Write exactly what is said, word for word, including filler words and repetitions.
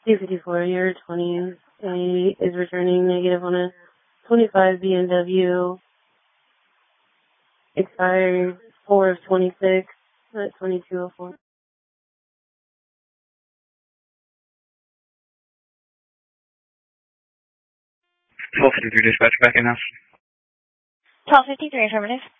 two fifty-four, year twenty, A is returning negative on a twenty-five B M W, expired four of twenty-six at twenty-two oh four. twelve fifty-three dispatch back in house. twelve fifty-three, affirmative.